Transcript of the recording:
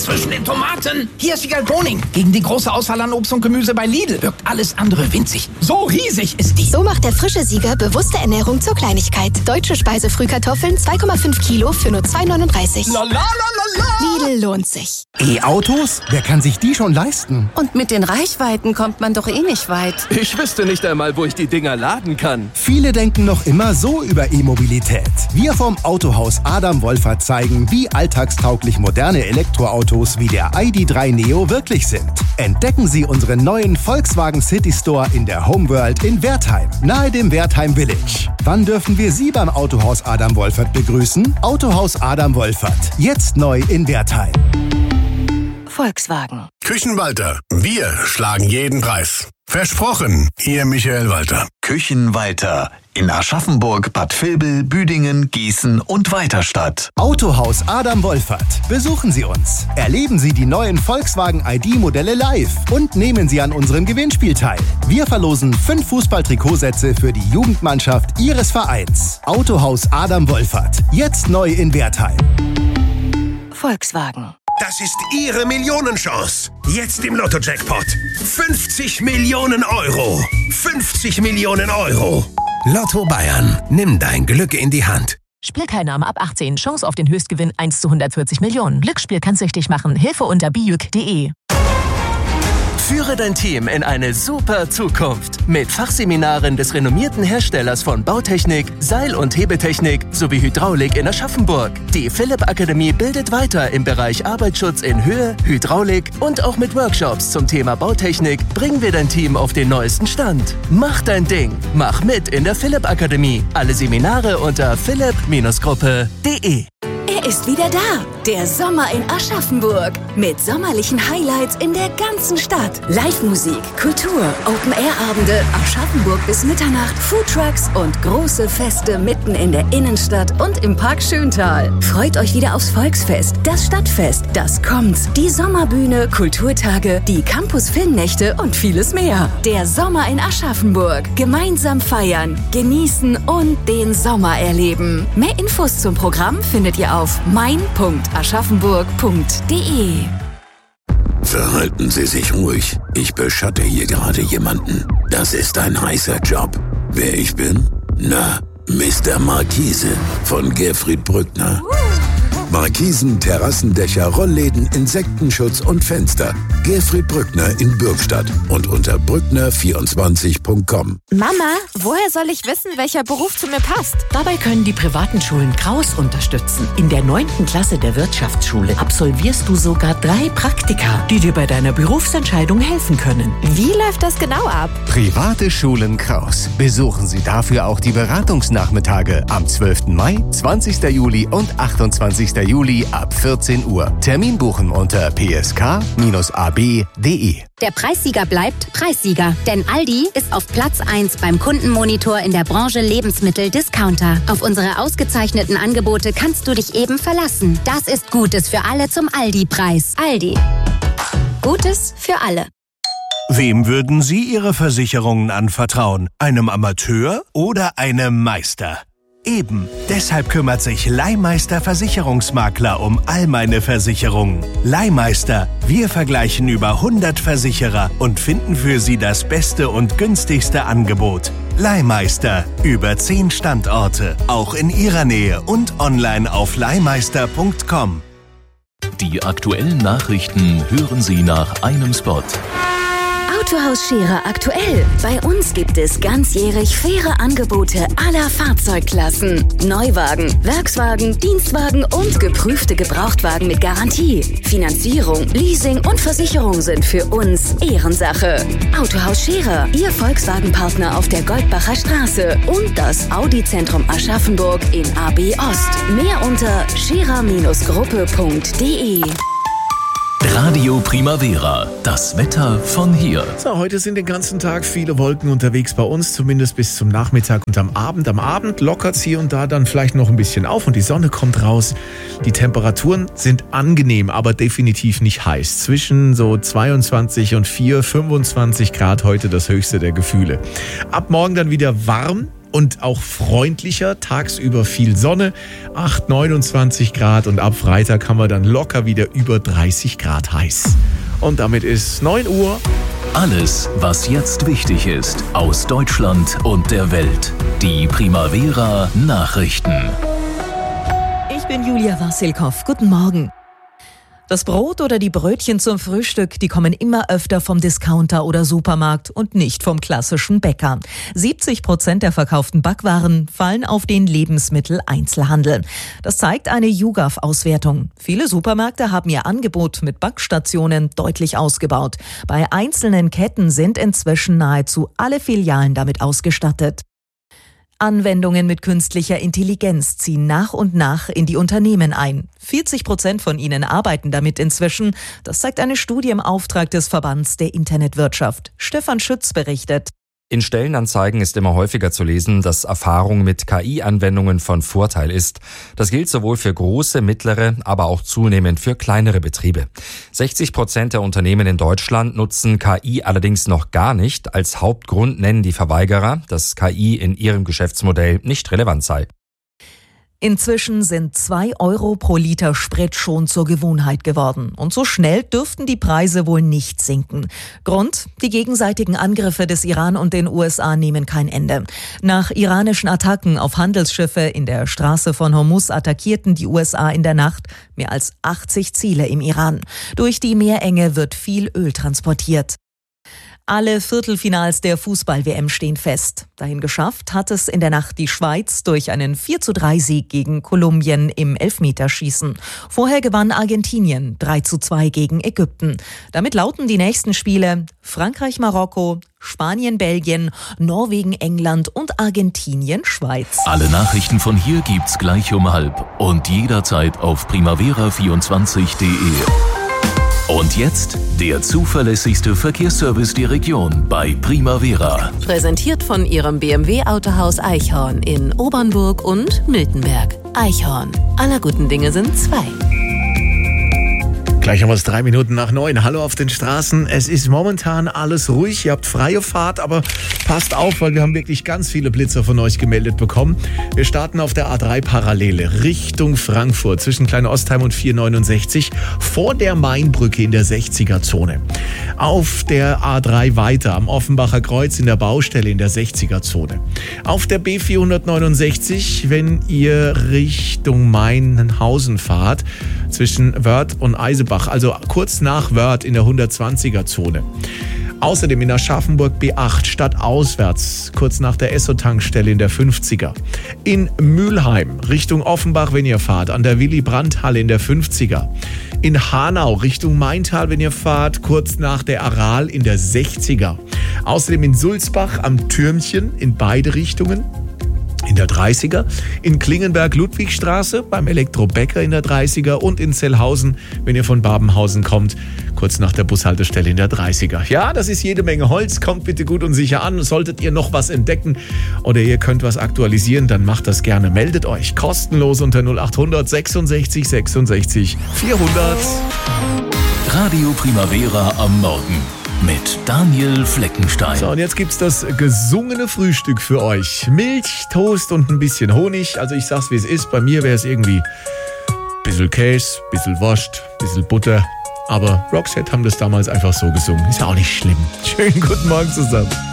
zwischen den Tomaten. Hier ist Wiegald Boning. Gegen die große Auswahl an Obst und Gemüse bei Lidl wirkt alles andere winzig. So riesig ist die. So macht der frische Sieger bewusste Ernährung zur Kleinigkeit. Deutsche Speisefrühkartoffeln 2,5 Kilo für nur 2,39. Lidl lohnt sich. E-Autos? Wer kann sich die schon leisten? Und mit den Reichweiten kommt man doch eh nicht weit. Ich wüsste nicht einmal, wo ich die Dinger laden kann. Viele denken noch immer so über E-Mobilität. Wir vom Autohaus Adam Wolfert zeigen, wie alltagstauglich moderne Elektroautos wie der ID.3 Neo wirklich sind. Entdecken Sie unseren neuen Volkswagen City Store in der Homeworld in Wertheim, nahe dem Wertheim Village. Wann dürfen wir Sie beim Autohaus Adam Wolfert begrüßen? Autohaus Adam Wolfert, jetzt neu in Wertheim. Volkswagen. Küchenwalter, wir schlagen jeden Preis. Versprochen, Ihr Michael Walter. Küchenwalter in Aschaffenburg, Bad Vilbel, Büdingen, Gießen und Weiterstadt. Autohaus Adam Wolfert. Besuchen Sie uns. Erleben Sie die neuen Volkswagen ID-Modelle live und nehmen Sie an unserem Gewinnspiel teil. Wir verlosen 5 Fußball-Trikotsätze für die Jugendmannschaft Ihres Vereins. Autohaus Adam Wolfert. Jetzt neu in Wertheim. Volkswagen. Das ist Ihre Millionenchance. Jetzt im Lotto-Jackpot. 50 Millionen Euro. 50 Millionen Euro. Lotto Bayern. Nimm dein Glück in die Hand. Spielteilnahme ab 18. Chance auf den Höchstgewinn 1 zu 140 Millionen. Glücksspiel kann süchtig machen. Hilfe unter bijuk.de. Führe dein Team in eine super Zukunft mit Fachseminaren des renommierten Herstellers von Bautechnik, Seil- und Hebetechnik sowie Hydraulik in Aschaffenburg. Die Philipp Akademie bildet weiter im Bereich Arbeitsschutz in Höhe, Hydraulik und auch mit Workshops zum Thema Bautechnik bringen wir dein Team auf den neuesten Stand. Mach dein Ding. Mach mit in der Philipp Akademie. Alle Seminare unter philipp-gruppe.de. Er ist wieder da, der Sommer in Aschaffenburg. Mit sommerlichen Highlights in der ganzen Stadt. Live-Musik, Kultur, Open-Air-Abende, Aschaffenburg bis Mitternacht, Foodtrucks und große Feste mitten in der Innenstadt und im Park Schöntal. Freut euch wieder aufs Volksfest, das Stadtfest, das kommt, die Sommerbühne, Kulturtage, die Campus-Filmnächte und vieles mehr. Der Sommer in Aschaffenburg. Gemeinsam feiern, genießen und den Sommer erleben. Mehr Infos zum Programm findet ihr auf mein.aschaffenburg.de. Verhalten Sie sich ruhig. Ich beschatte hier gerade jemanden. Das ist ein heißer Job. Wer ich bin? Na, Mr. Markise von Gerfried Brückner. Markisen, Terrassendächer, Rollläden, Insektenschutz und Fenster. Gerfried Brückner in Bürgstadt und unter brückner24.com. Mama, woher soll ich wissen, welcher Beruf zu mir passt? Dabei können die privaten Schulen Kraus unterstützen. In der 9. Klasse der Wirtschaftsschule absolvierst du sogar 3 Praktika, die dir bei deiner Berufsentscheidung helfen können. Wie läuft das genau ab? Private Schulen Kraus. Besuchen Sie dafür auch die Beratungsnachmittage am 12. Mai, 20. Juli und 28. Juli ab 14 Uhr. Termin buchen unter psk-ab.de. Der Preissieger bleibt Preissieger, denn Aldi ist auf Platz 1 beim Kundenmonitor in der Branche Lebensmittel-Discounter. Auf unsere ausgezeichneten Angebote kannst du dich eben verlassen. Das ist Gutes für alle zum Aldi-Preis. Aldi. Gutes für alle. Wem würden Sie Ihre Versicherungen anvertrauen? Einem Amateur oder einem Meister? Eben, deshalb kümmert sich Leihmeister Versicherungsmakler um all meine Versicherungen. Leihmeister, wir vergleichen über 100 Versicherer und finden für Sie das beste und günstigste Angebot. Leihmeister, über 10 Standorte, auch in Ihrer Nähe und online auf leihmeister.com. Die aktuellen Nachrichten hören Sie nach einem Spot. Autohaus Scherer aktuell. Bei uns gibt es ganzjährig faire Angebote aller Fahrzeugklassen. Neuwagen, Werkswagen, Dienstwagen und geprüfte Gebrauchtwagen mit Garantie. Finanzierung, Leasing und Versicherung sind für uns Ehrensache. Autohaus Scherer, Ihr Volkswagen-Partner auf der Goldbacher Straße und das Audi-Zentrum Aschaffenburg in AB Ost. Mehr unter scherer-gruppe.de. Radio Primavera, das Wetter von hier. So, heute sind den ganzen Tag viele Wolken unterwegs bei uns, zumindest bis zum Nachmittag und am Abend. Am Abend lockert es hier und da dann vielleicht noch ein bisschen auf und die Sonne kommt raus. Die Temperaturen sind angenehm, aber definitiv nicht heiß. Zwischen so 22 und 25 Grad heute das höchste der Gefühle. Ab morgen dann wieder warm. und auch freundlicher. Tagsüber viel Sonne, 8, 29 Grad und ab Freitag haben wir dann locker wieder über 30 Grad heiß. Und damit ist 9 Uhr. Alles, was jetzt wichtig ist, aus Deutschland und der Welt. Die Primavera Nachrichten. Ich bin Julia Wassilkow. Guten Morgen. Das Brot oder die Brötchen zum Frühstück, die kommen immer öfter vom Discounter oder Supermarkt und nicht vom klassischen Bäcker. 70% der verkauften Backwaren fallen auf den Lebensmitteleinzelhandel. Das zeigt eine YouGov-Auswertung. Viele Supermärkte haben ihr Angebot mit Backstationen deutlich ausgebaut. Bei einzelnen Ketten sind inzwischen nahezu alle Filialen damit ausgestattet. Anwendungen mit künstlicher Intelligenz ziehen nach und nach in die Unternehmen ein. 40% von ihnen arbeiten damit inzwischen. Das zeigt eine Studie im Auftrag des Verbands der Internetwirtschaft. Stefan Schütz berichtet. In Stellenanzeigen ist immer häufiger zu lesen, dass Erfahrung mit KI-Anwendungen von Vorteil ist. Das gilt sowohl für große, mittlere, aber auch zunehmend für kleinere Betriebe. 60% der Unternehmen in Deutschland nutzen KI allerdings noch gar nicht. Als Hauptgrund nennen die Verweigerer, dass KI in ihrem Geschäftsmodell nicht relevant sei. Inzwischen sind 2 Euro pro Liter Sprit schon zur Gewohnheit geworden. Und so schnell dürften die Preise wohl nicht sinken. Grund? Die gegenseitigen Angriffe des Iran und den USA nehmen kein Ende. Nach iranischen Attacken auf Handelsschiffe in der Straße von Hormuz attackierten die USA in der Nacht mehr als 80 Ziele im Iran. Durch die Meerenge wird viel Öl transportiert. Alle Viertelfinals der Fußball-WM stehen fest. Dahin geschafft hat es in der Nacht die Schweiz durch einen 4:3-Sieg gegen Kolumbien im Elfmeterschießen. Vorher gewann Argentinien 3:2 gegen Ägypten. Damit lauten die nächsten Spiele Frankreich-Marokko, Spanien-Belgien, Norwegen-England und Argentinien-Schweiz. Alle Nachrichten von hier gibt's gleich um 12:30 und jederzeit auf primavera24.de. Und jetzt der zuverlässigste Verkehrsservice der Region bei Primavera. Präsentiert von Ihrem BMW-Autohaus Eichhorn in Obernburg und Miltenberg. Eichhorn. Aller guten Dinge sind 2. Gleich haben wir es 3 Minuten nach 9. Hallo auf den Straßen. Es ist momentan alles ruhig. Ihr habt freie Fahrt, aber passt auf, weil wir haben wirklich ganz viele Blitzer von euch gemeldet bekommen. Wir starten auf der A3 Parallele Richtung Frankfurt zwischen Kleinostheim und 469 vor der Mainbrücke in der 60er-Zone. Auf der A3 weiter am Offenbacher Kreuz in der Baustelle in der 60er-Zone. Auf der B469, wenn ihr Richtung Mainhausen fahrt, zwischen Wörth und Eisebach, also kurz nach Wörth in der 120er-Zone. Außerdem in Aschaffenburg B8 stadtauswärts, kurz nach der Esso-Tankstelle in der 50er. In Mülheim Richtung Offenbach, wenn ihr fahrt, an der Willy-Brandt-Halle in der 50er. In Hanau Richtung Maintal, wenn ihr fahrt, kurz nach der Aral in der 60er. Außerdem in Sulzbach am Türmchen in beide Richtungen in der 30er, in Klingenberg-Ludwigstraße beim Elektrobäcker in der 30er und in Zellhausen, wenn ihr von Babenhausen kommt, kurz nach der Bushaltestelle in der 30er. Ja, das ist jede Menge Holz, kommt bitte gut und sicher an. Solltet ihr noch was entdecken oder ihr könnt was aktualisieren, dann macht das gerne. Meldet euch kostenlos unter 0800 66 66 400. Radio Primavera am Morgen mit Daniel Fleckenstein. So, und jetzt gibt's das gesungene Frühstück für euch. Milch, Toast und ein bisschen Honig. Also ich sag's, wie es ist. Bei mir wäre es irgendwie ein bisschen Käse, ein bisschen Wurst, ein bisschen Butter. Aber Roxette haben das damals einfach so gesungen. Ist ja auch nicht schlimm. Schönen guten Morgen zusammen.